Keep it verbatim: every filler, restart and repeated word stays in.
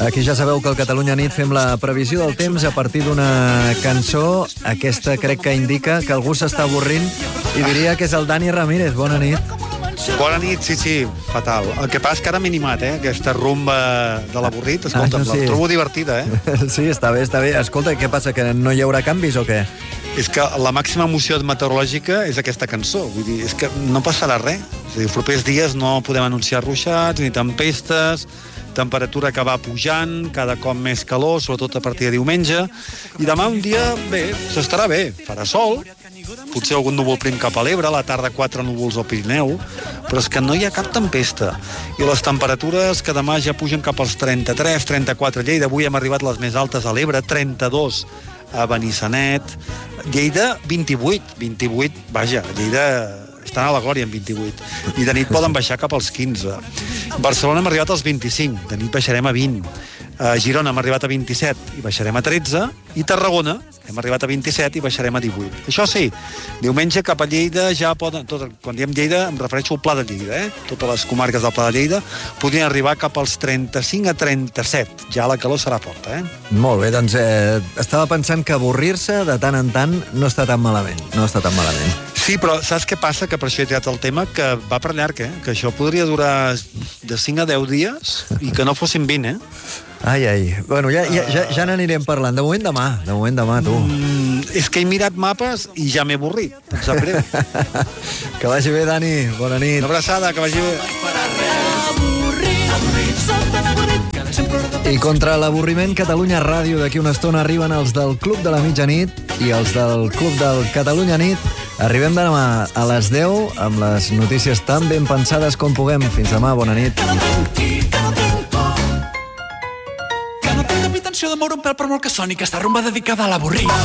Aquí ja sabeu que al Catalunya Nit fem la previsió del temps a partir d'una cançó. Aquesta crec que indica que algú s'està avorrint i diria que és el Dani Ramírez. Bona nit. Bona nit, sí, sí, fatal. El que passa és que ara m'he animat, eh? Aquesta rumba de l'avorrit, escolta, ah, no, sí. La trobo divertida, eh? Sí, està bé, està bé. Escolta, què passa, que no hi haurà canvis o què? És que la màxima emoció meteorològica és aquesta cançó. Vull dir, és que no passarà res. És a dir, els propers dies no podem anunciar ruixats ni tempestes, temperatura que va pujant, cada cop més calor, sobretot a partir de diumenge, i demà un dia, bé, s'estarà bé, farà sol, potser algun núvol prim cap a l'Ebre, a la tarda quatre núvols al Pirineu, però és que no hi ha cap tempesta. I les temperatures que demà ja pugen cap als trenta-tres, trenta-quatre a Lleida, avui hem arribat les més altes a l'Ebre, trenta-dos a Benissanet, Lleida vint-i-vuit, vint-i-vuit, vaja, Lleida estan a la glòria amb vint-i-vuit, i de nit poden baixar cap als quinze. Barcelona hem arribat als vint-i-cinc, de nit baixarem a vint. A Girona hem arribat a vint-i-set i baixarem a tretze, i Tarragona hem arribat a vint-i-set i baixarem a divuit. Això sí, diumenge cap a Lleida ja poden, tot, quan diem Lleida em refereixo al Pla de Lleida, eh? Totes les comarques del Pla de Lleida podrien arribar cap als trenta-cinc a trenta-set, ja la calor serà forta, eh? Molt bé, doncs eh, estava pensant que avorrir-se de tant en tant no està tan malament, no està tan malament. Sí, però saps què passa? Que per això he triat el tema, que va per llarg, eh? Que això podria durar de cinc a deu dies i que no fossin vint, eh? Ai, ai. Bueno, ja, ja, ja, ja n'anirem parlant. De moment demà, de moment demà, tu. Mm, és que he mirat mapes i ja m'he avorrit. Em sap greu. Que vagi bé, Dani. Bona nit. Una abraçada, que vagi bé. I contra l'avorriment, Catalunya Ràdio. D'aquí una estona arriben els del Club de la Mitjanit i els del Club del Catalunya Nit. Arribem demà a les deu amb les notícies tan ben pensades com puguem. Fins demà, bona nit. Que no tinc intenció de moure un pèl per molt que soni, aquesta rumba dedicada a l'avorrit.